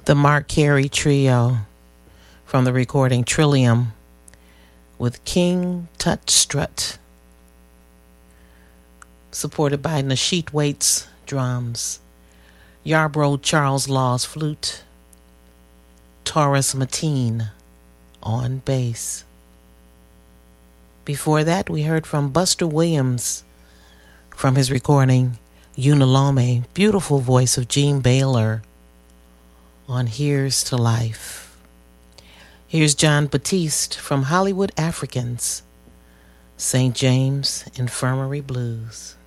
The Mark Carey Trio from the recording Trillium with King Tut Strut, supported by Nasheet Waits drums, Yarbrough Charles Laws flute, Taurus Mateen on bass. Before that, we heard from Buster Williams from his recording Unalome, beautiful voice of Gene Baylor on Here's to Life. Here's John Batiste from Hollywood Africans, St. James Infirmary Blues.